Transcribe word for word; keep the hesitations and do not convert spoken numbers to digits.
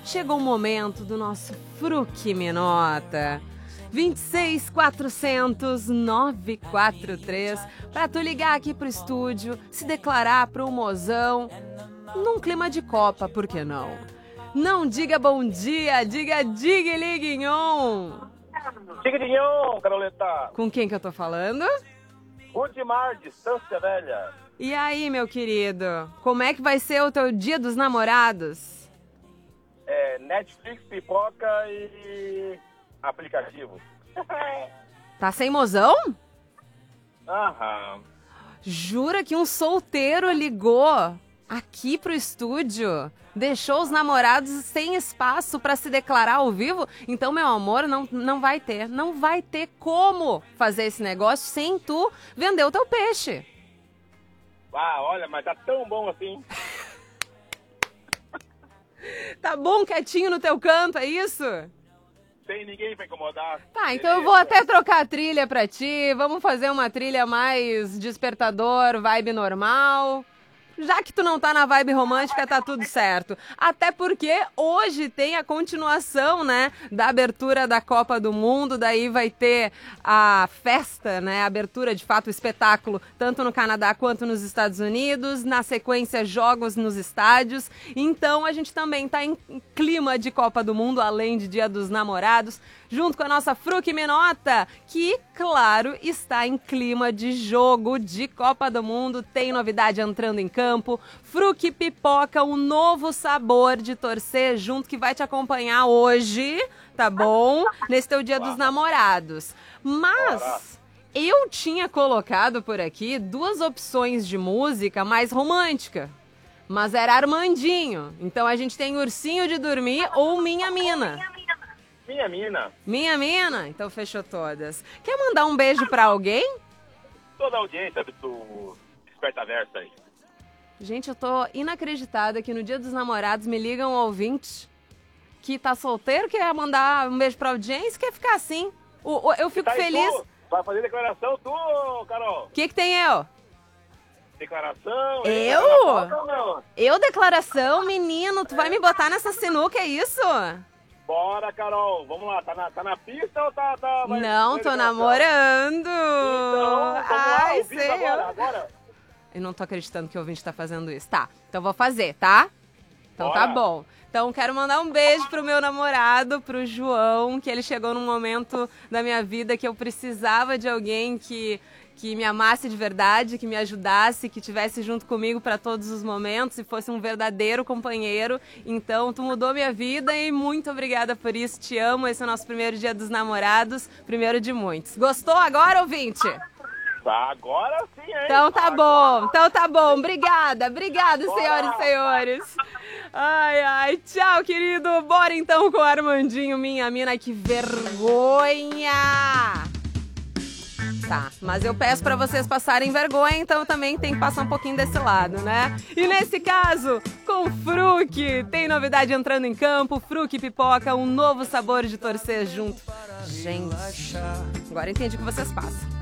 chegou o momento do nosso Fruque Minota. vinte e seis, quatrocentos, novecentos e quarenta e três, pra tu ligar aqui pro estúdio, se declarar pro mozão, num clima de Copa, por que não? Não diga bom dia, diga digue-liguinhon. Digue-liguinhon, Caroleta. Com quem que eu tô falando? Rudimar, Distância Velha. E aí, meu querido, como é que vai ser o teu dia dos namorados? É, Netflix, pipoca e aplicativo. Tá sem mozão? Aham. Jura que um solteiro ligou aqui pro estúdio, deixou os namorados sem espaço pra se declarar ao vivo? Então, meu amor, não, não vai ter, não vai ter como fazer esse negócio sem tu vender o teu peixe. Ah, olha, mas tá tão bom assim. Tá bom quietinho no teu canto, é isso? Sem ninguém pra incomodar. Tá, então eu vou até trocar a trilha pra ti, vamos fazer uma trilha mais despertador, vibe normal. Já que tu não tá na vibe romântica, tá tudo certo. Até porque hoje tem a continuação, né, da abertura da Copa do Mundo. Daí vai ter a festa, né, a abertura, de fato, o espetáculo, tanto no Canadá quanto nos Estados Unidos. Na sequência, jogos nos estádios. Então, a gente também tá em clima de Copa do Mundo, além de Dia dos Namorados, junto com a nossa Fruque Minota, que, claro, está em clima de jogo de Copa do Mundo. Tem novidade entrando em campo. Fruque Pipoca, um novo sabor de torcer junto, que vai te acompanhar hoje, tá bom? Nesse teu Dia dos Namorados. Mas eu tinha colocado por aqui duas opções de música mais romântica. Mas era Armandinho. Então a gente tem Ursinho de Dormir ou Minha Mina. Minha mina. Minha mina? Então fechou todas. Quer mandar um beijo pra alguém? Toda a audiência do Desperta Versa aí. Gente, eu tô inacreditada que no Dia dos Namorados me ligam um ouvinte que tá solteiro, quer mandar um beijo pra audiência, quer ficar assim. O, o, eu fico tá feliz. Tu, vai fazer declaração tu, Carol? O que que tem eu? Declaração? Eu? Não. Eu declaração? Menino, tu vai me botar nessa sinuca, é isso? Bora, Carol. Vamos lá. Tá na, tá na pista ou tá... tá vai, não, vai tô declaração? namorando. Então, vamos Ai, lá, sei agora, eu. agora. Eu não tô acreditando que o ouvinte tá fazendo isso. Tá, então vou fazer, tá? Então Bora. tá bom. Então quero mandar um beijo pro meu namorado, pro João, que ele chegou num momento da minha vida que eu precisava de alguém que, que me amasse de verdade, que me ajudasse, que estivesse junto comigo para todos os momentos e fosse um verdadeiro companheiro. Então tu mudou minha vida e muito obrigada por isso. Te amo. Esse é o nosso primeiro Dia dos Namorados, primeiro de muitos. Gostou agora, ouvinte? Agora sim, hein? Então tá Agora. bom, então tá bom. Obrigada, obrigada, Bora. senhoras e senhores. Ai, ai, tchau, querido. Bora então com o Armandinho, Minha Mina. Que vergonha! Tá, mas eu peço pra vocês passarem vergonha, então também tem que passar um pouquinho desse lado, né? E nesse caso, com Fruque, tem novidade entrando em campo. Fruque Pipoca, um novo sabor de torcer junto. Gente, agora entendi o que vocês passam.